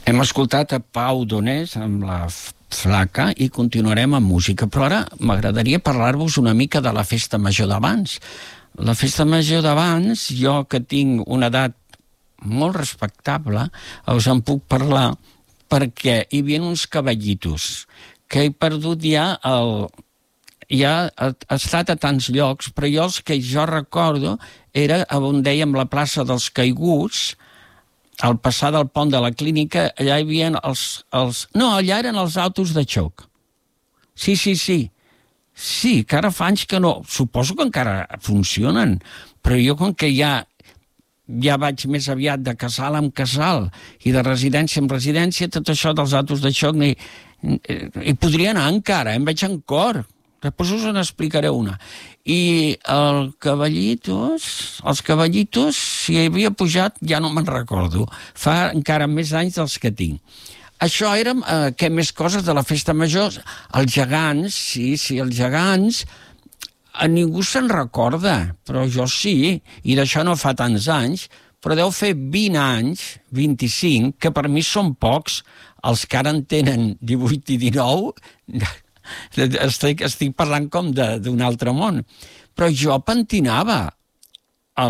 Hem escoltat a Pau Donés amb la Flaca i continuarem amb música, però ara m'agradaria parlar-vos una mica de la festa major d'abans. La festa major d'abans, jo que tinc una edat molt respectable, us en puc parlar perquè hi havia uns cavallitos que he perdut ja ja ha estat a tants llocs, però jo els que jo recordo era on dèiem la plaça dels Caiguts, al passar del pont de la clínica, allà hi havia no, allà eren els autos de xoc. Sí. Sí, que ara fa anys que no. Suposo que encara funcionen, però jo com que ja vaig més aviat de casal en casal i de residència en residència, tot això dels autos de xoc hi podria anar encara, em veig en cor. Després us n'explicaré una. I els cavallitos, si hi havia pujat, ja no me'n recordo. Fa encara més anys dels que tinc. Això era, què més coses de la festa major? Els gegants, sí, els gegants, a ningú se'n recorda, però jo sí, i d'això no fa tants anys, però deu fer 20 anys, 25, que per mi són pocs, els que ara en tenen 18 i 19... Estic parlant com d'un altre món. Però jo pentinava a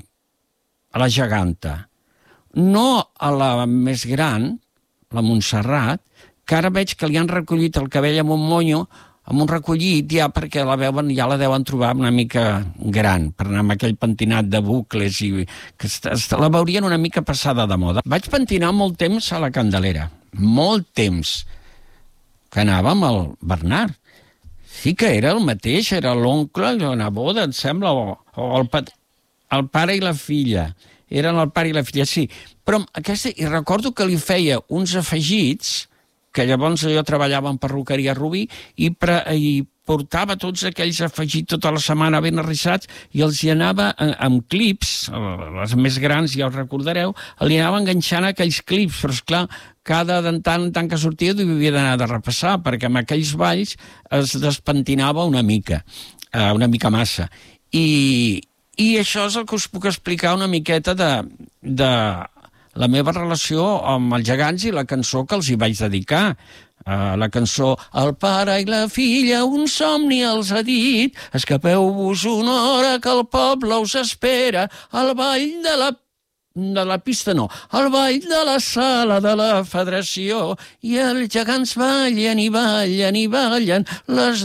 la geganta. No a la més gran, la Montserrat, que ara veig que li han recollit el cabell amb un monyo, amb un recollit ja perquè la deuen trobar una mica gran, per anar amb aquell pentinat de bucles i que la veurien una mica passada de moda. Vaig pentinar molt temps a la Candelera, molt temps, que anava amb el Bernard. Sí que era el mateix, era l'oncle i la neboda, em sembla, o el pare i la filla. Eren el pare i la filla, sí. Però i recordo que li feia uns afegits, que llavors jo treballava en perruqueria Rubí, i portava tots aquells afegits tota la setmana ben arrissats i els hi anava amb clips, les més grans ja us recordareu, li anava enganxant aquells clips, però esclar, cada tant en tant que sortia ho havia d'anar de repassar, perquè amb aquells balls es despentinava una mica massa. I això és el que us puc explicar una miqueta de la meva relació amb els gegants i la cançó que els hi vaig dedicar. La cançó El pare i la filla un somni els ha dit, escapeu-vos una hora que el poble us espera, al ball de la pista no, al ball de la sala de la federació, i els gegants ballen i ballen i ballen, les